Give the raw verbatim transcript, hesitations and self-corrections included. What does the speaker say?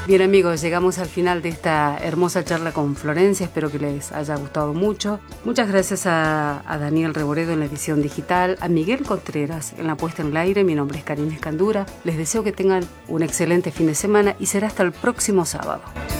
Bien amigos, llegamos al final de esta hermosa charla con Florencia, espero que les haya gustado mucho. Muchas gracias a, a Daniel Reboredo en la edición digital, a Miguel Contreras en la puesta en el aire. Mi nombre es Karina Escandura, les deseo que tengan un excelente fin de semana y será hasta el próximo sábado.